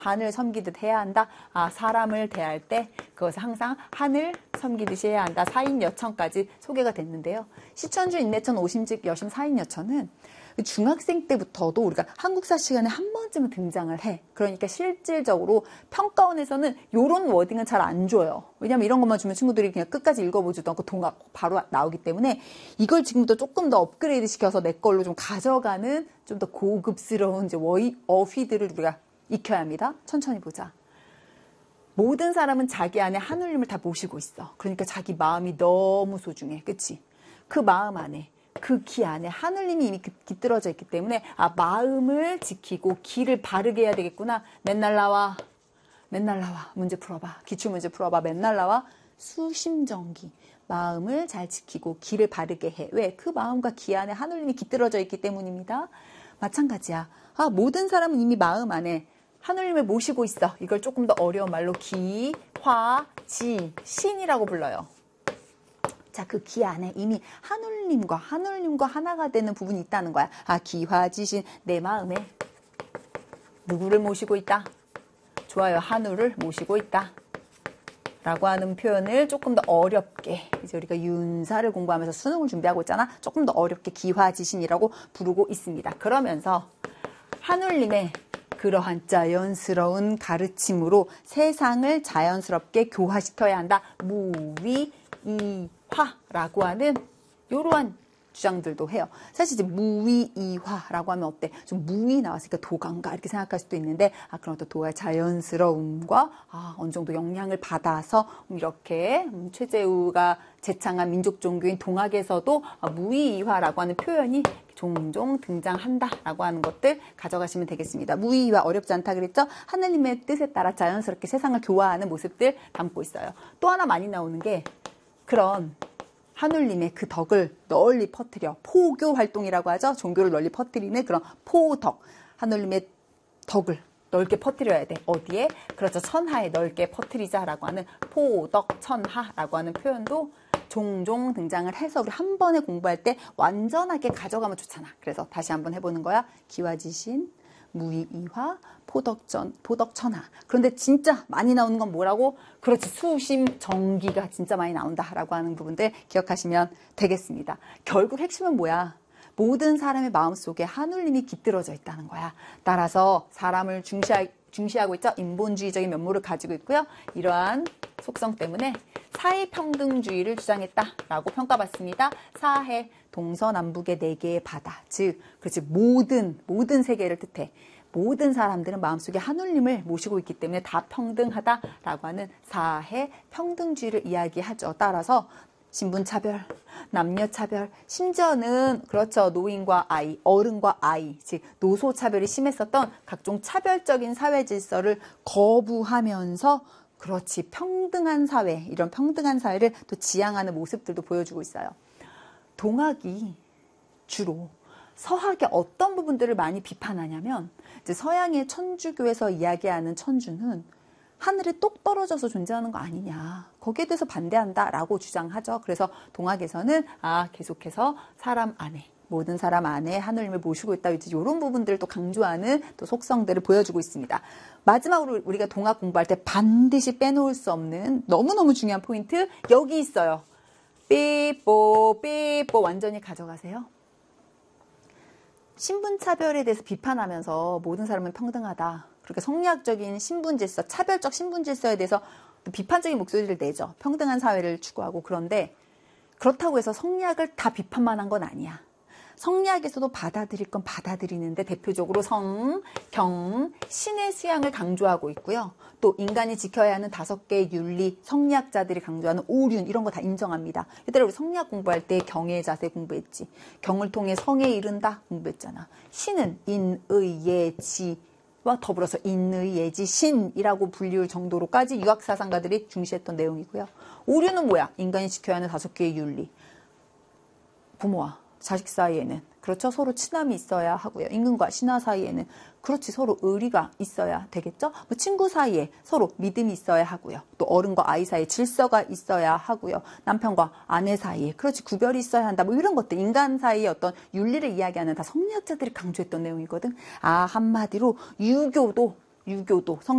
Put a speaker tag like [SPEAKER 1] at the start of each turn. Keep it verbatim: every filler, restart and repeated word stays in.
[SPEAKER 1] 하늘 섬기듯 해야 한다. 아, 사람을 대할 때 그것을 항상 하늘 섬기듯이 해야 한다. 사인여천까지 소개가 됐는데요. 시천주 인내천 오심즉 여심 사인여천은 중학생 때부터도 우리가 한국사 시간에 한 번쯤은 등장을 해. 그러니까 실질적으로 평가원에서는 이런 워딩은 잘 안 줘요. 왜냐면 이런 것만 주면 친구들이 그냥 끝까지 읽어보지도 않고 동학 바로 나오기 때문에 이걸 지금부터 조금 더 업그레이드 시켜서 내 걸로 좀 가져가는 좀 더 고급스러운 이제 어휘, 어휘들을 우리가 익혀야 합니다. 천천히 보자. 모든 사람은 자기 안에 하느님을 다 모시고 있어. 그러니까 자기 마음이 너무 소중해. 그치? 그 마음 안에, 그 기 안에 하느님이 이미 깃들어져 있기 때문에 아, 마음을 지키고 기를 바르게 해야 되겠구나. 맨날 나와. 맨날 나와. 문제 풀어봐. 기출문제 풀어봐. 맨날 나와. 수심정기. 마음을 잘 지키고 기를 바르게 해. 왜? 그 마음과 기 안에 하느님이 깃들어져 있기 때문입니다. 마찬가지야. 아, 모든 사람은 이미 마음 안에 하느님을 모시고 있어. 이걸 조금 더 어려운 말로 기, 화, 지, 신이라고 불러요. 자, 그 기 안에 이미 하느님과 하느님과 하나가 되는 부분이 있다는 거야. 아, 기, 화, 지, 신. 내 마음에 누구를 모시고 있다? 좋아요. 하늘을 모시고 있다. 라고 하는 표현을 조금 더 어렵게, 이제 우리가 윤사를 공부하면서 수능을 준비하고 있잖아. 조금 더 어렵게 기화지신이라고 부르고 있습니다. 그러면서 하느님의 그러한 자연스러운 가르침으로 세상을 자연스럽게 교화시켜야 한다. 무위이화라고 하는 이러한 주장들도 해요. 사실 이제 무위이화라고 하면 어때? 좀 무위 나왔으니까 도가인가 이렇게 생각할 수도 있는데 아 그럼 또 도가의 자연스러움과 아, 어느 정도 영향을 받아서 이렇게 음, 최재우가 제창한 민족 종교인 동학에서도 아, 무위이화라고 하는 표현이 종종 등장한다라고 하는 것들 가져가시면 되겠습니다. 무위이화 어렵지 않다 그랬죠? 하느님의 뜻에 따라 자연스럽게 세상을 교화하는 모습들 담고 있어요. 또 하나 많이 나오는 게 그런 하느님의 그 덕을 널리 퍼뜨려 포교 활동이라고 하죠. 종교를 널리 퍼뜨리는 그런 포덕. 하느님의 덕을 넓게 퍼뜨려야 돼. 어디에? 그렇죠. 천하에 넓게 퍼뜨리자라고 하는 포덕 천하라고 하는 표현도 종종 등장을 해서 우리 한 번에 공부할 때 완전하게 가져가면 좋잖아. 그래서 다시 한번 해보는 거야. 기와지신, 무위이화, 포덕전, 포덕천하. 그런데 진짜 많이 나오는 건 뭐라고? 그렇지. 수심, 정기가 진짜 많이 나온다라고 하는 부분들 기억하시면 되겠습니다. 결국 핵심은 뭐야? 모든 사람의 마음속에 하느님이 깃들어져 있다는 거야. 따라서 사람을 중시하, 중시하고 있죠. 인본주의적인 면모를 가지고 있고요. 이러한 속성 때문에 사회평등주의를 주장했다라고 평가받습니다. 사해, 동서남북의 네 개의 바다. 즉, 그렇지. 모든, 모든 세계를 뜻해. 모든 사람들은 마음속에 하느님을 모시고 있기 때문에 다 평등하다라고 하는 사회 평등주의를 이야기하죠. 따라서 신분차별, 남녀차별, 심지어는 그렇죠. 노인과 아이, 어른과 아이, 즉 노소차별이 심했었던 각종 차별적인 사회 질서를 거부하면서 그렇지 평등한 사회, 이런 평등한 사회를 또 지향하는 모습들도 보여주고 있어요. 동학이 주로 서학의 어떤 부분들을 많이 비판하냐면 이제 서양의 천주교에서 이야기하는 천주는 하늘에 똑 떨어져서 존재하는 거 아니냐. 거기에 대해서 반대한다라고 주장하죠. 그래서 동학에서는 아 계속해서 사람 안에 모든 사람 안에 하느님을 모시고 있다. 이런 부분들을 또 강조하는 또 속성들을 보여주고 있습니다. 마지막으로 우리가 동학 공부할 때 반드시 빼놓을 수 없는 너무너무 중요한 포인트 여기 있어요. 삐뽀 삐뽀 완전히 가져가세요. 신분차별에 대해서 비판하면서 모든 사람은 평등하다. 그렇게 성리학적인 신분질서, 차별적 신분질서에 대해서 비판적인 목소리를 내죠. 평등한 사회를 추구하고. 그런데 그렇다고 해서 성리학을 다 비판만 한 건 아니야. 성리학에서도 받아들일 건 받아들이는데 대표적으로 성, 경, 신의 수양을 강조하고 있고요. 또 인간이 지켜야 하는 다섯 개의 윤리, 성리학자들이 강조하는 오륜 이런 거 다 인정합니다. 얘들아 우리 성리학 공부할 때 경의 자세 공부했지. 경을 통해 성에 이른다 공부했잖아. 신은 인, 의, 예, 지와 더불어서 인의, 예지, 신이라고 불리울 정도로까지 유학사상가들이 중시했던 내용이고요. 오륜은 뭐야? 인간이 지켜야 하는 다섯 개의 윤리. 부모와 자식 사이에는 그렇죠. 서로 친함이 있어야 하고요. 임금과 신하 사이에는 그렇지 서로 의리가 있어야 되겠죠. 뭐 친구 사이에 서로 믿음이 있어야 하고요. 또 어른과 아이 사이에 질서가 있어야 하고요. 남편과 아내 사이에 그렇지 구별이 있어야 한다. 뭐 이런 것들 인간 사이의 어떤 윤리를 이야기하는 다 성리학자들이 강조했던 내용이거든. 아 한마디로 유교도 유교도 성